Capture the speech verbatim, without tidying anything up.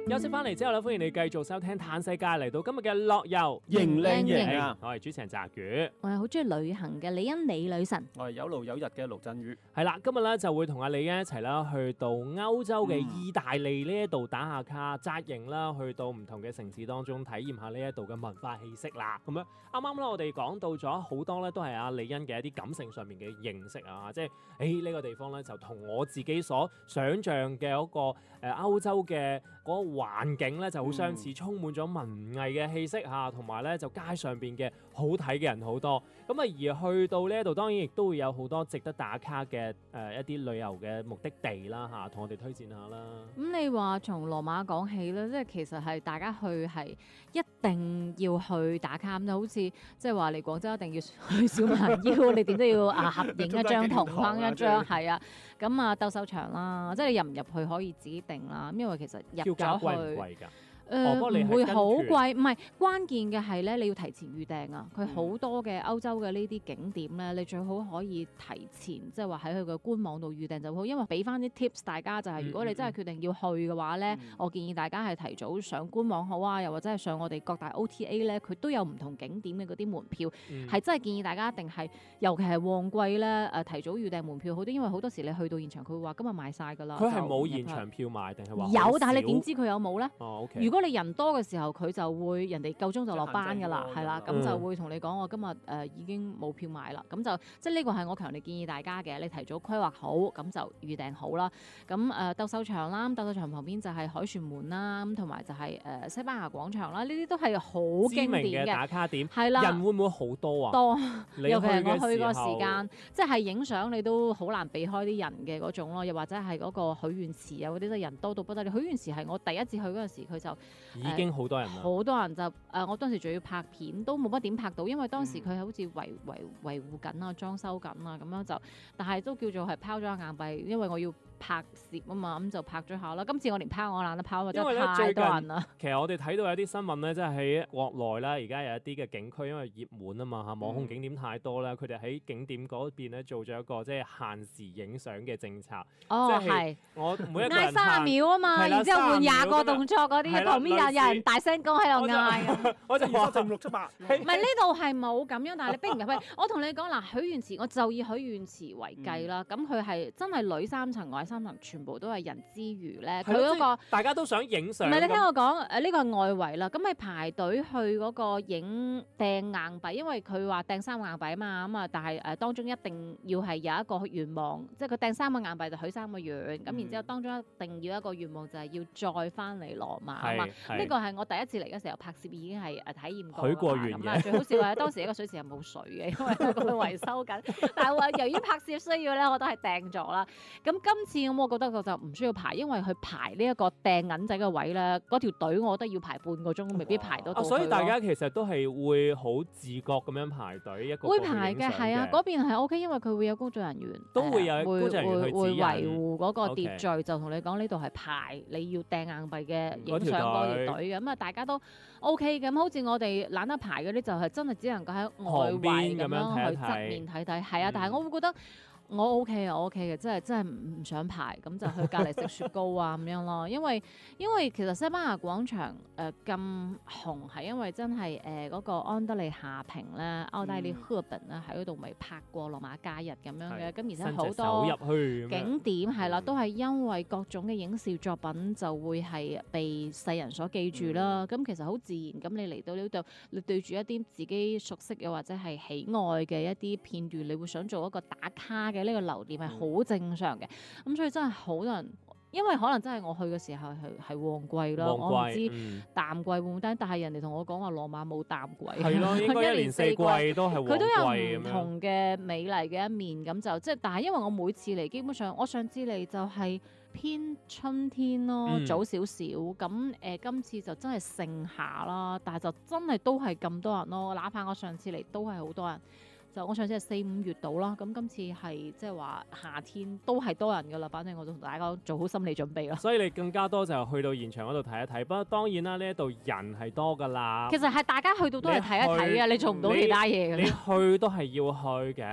休息翻嚟之後咧，歡迎你繼續收聽《嘆世界》，嚟到今日嘅樂遊型靚型啊！ 我係主持人澤宇， 我係好中意旅行嘅李欣李女神， 我係有路有日嘅盧振宇。 係啦，今日咧就會同阿李欣一齊啦，去到歐洲嘅意大利呢一度打下卡、紮營啦，去到唔同嘅城市當中體驗下呢一度嘅文化氣息啦。咁樣啱啱咧，我哋講到咗好多咧，都係阿李欣嘅一啲感性上面嘅認識啊，即係誒呢個地方咧就同我自己所想像嘅嗰個誒歐洲嘅嗰個環境咧就好相似，嗯、充滿咗文藝嘅氣息嚇，同埋咧就街上邊嘅好睇嘅人好多。咁啊而去到呢一度，當然亦都會有好多值得打卡嘅誒、呃、一啲旅遊嘅目的地啦嚇，同我哋推薦下啦。 咁、嗯、你話從羅馬講起咧，即係其實係大家去係一定要去打卡咁，就好似即係話嚟廣州一定要去小蠻腰，你點都要啊合影一張同框一張，係啊。咁啊鬥獸場啦，即係你入唔入去可以自己定啦。因為其實入咗去。貴唔貴㗎？誒唔、呃、會好貴，唔係關鍵嘅係咧，你要提前預訂啊！佢好多嘅歐洲嘅呢啲景點咧，你最好可以提前，即係話喺佢嘅官網度預訂就好，因為俾翻啲 tips 大家就係、是，如果你真係決定要去嘅話咧，嗯、我建議大家係提早上官網好啊，又或者係上我哋各大 O T A 咧，佢都有唔同景點嘅嗰啲門票，係、嗯、真係建議大家一定係，尤其係旺季咧誒提早預訂門票好啲，因為好多時你去到現場佢會話今日賣晒㗎啦。佢係冇現場票賣定係話有，但係你點知佢有冇咧？ 哦 OK。 如果你人多嘅時候，佢就會人哋夠鐘就落班㗎啦，係啦，咁就會同你講我今日誒、呃、已經冇票買啦，咁就即係呢個係我強烈建議大家嘅，你提早規劃好，咁就預訂好啦。咁誒鬥獸場啦，鬥獸場旁邊就係凱旋門啦，咁同埋就係、是、誒、呃、西班牙廣場啦，呢啲都係好經典嘅打卡點， 係啦， 人會唔會好多啊？多， 尤其係我去個時間，即係影相你都好難避開啲人嘅嗰種咯，又或者係嗰個許願池啊嗰啲都人多到不得了。許願池係我第一次去嗰陣時，佢就已經好多人啦， 好多人就誒、呃，我當時仲要拍片，都冇乜點拍到，因為當時佢好似維維維護緊啊、裝修緊啊咁樣就，但係都叫做係拋咗硬幣，因為我要拍攝啊嘛，咁就拍咗下啦。今次我連拋我懶得拋，因為真係太多人啦。 其實我哋睇到有啲新聞咧，即係喺國內啦，而家有一啲嘅景區，因為熱門啊嘛嚇，網紅景點太多啦，佢哋喺景點嗰邊咧做咗一個即係限時影相嘅政策。 哦， 係我每一個人嗌三十秒啊嘛，然之後換廿個動作嗰啲，旁邊有有人大聲講喺度嗌。 我就話正六七八， 唔係呢度係冇咁樣，但係你逼唔入去。我同你講嗱，許願池我就以許願池為計啦。咁佢係真係裏三層外三層，全部都係人之餘咧，佢嗰個大家都想影相。 唔係你聽我講，誒呢個係外圍啦。咁你排隊去嗰個影掟硬幣，因為佢話掟三個硬幣啊嘛，咁啊，但係誒當中一定要係有一個願望，即係佢掟三個硬幣就許三個願。咁然之後當中一定要一個願望就係要再翻嚟羅馬啊嘛。呢個係我第一次嚟嘅時候拍攝已經係誒體驗過。 許過願嘅。 最好笑係當時一個水池係冇水嘅，因為佢維修緊。但係話由於拍攝需要咧，我都係訂咗啦。咁今次咁我覺得我就唔需要排，因為佢排呢一個掟銀仔嘅位咧，嗰條隊我覺得要排半個鐘，未必排到到。 所以大家其實都係會好自覺咁樣排隊一個。 會排嘅係啊，嗰邊係 O K，因為佢會有工作人員， 都會有工作人員去會維護嗰個秩序， okay. 就同你講呢度係排你要掟硬幣嘅影相嗰條隊嘅，咁啊大家都 O K 嘅。咁好似我哋懶得排嗰啲就係真係只能夠喺外圍咁樣去側面睇睇，係啊，但係我會覺得。我 OK 啊，我 OK 嘅，真係真係唔想排，咁就去隔離食雪糕啊咁樣咯。因為因為其實西班牙廣場誒咁紅係因為真係誒嗰個安德利夏平咧，奧黛麗赫本咧喺嗰度咪拍過羅馬假日咁樣嘅，咁、嗯、而且好多景點係啦，都係因為各種嘅影視作品就會係被世人所記住啦。咁、嗯、其實好自然，咁你嚟到呢度，你對住一啲自己熟悉又或者係喜愛嘅一啲片段，你會想做一個打卡嘅呢個留念係好正常嘅，咁、嗯、所以真係好多人，因為可能真係我去嘅時候係係旺季咯，我唔知、嗯、淡季會唔會，但係人哋同我講話羅馬冇淡季， 係咯，應該一年四季都係旺季， 佢都有唔同嘅美麗嘅一面，咁就即係，但係因為我每次嚟，基本上我上次嚟就係偏春天咯，嗯、早少少，咁誒、呃、今次就真係盛夏啦，但係就真係都係咁多人咯，哪怕我上次嚟都係好多人。就我上次係四五月度啦，咁今次係即係話夏天都係多人噶啦，反正我就同大家做好心理準備啦。 所以你更加多就去到現場嗰度睇一睇，不過當然啦，呢一度人係多噶啦。 其實係大家去到都係睇一睇嘅，你，你做唔到其他嘢嘅。 你去都係要去嘅。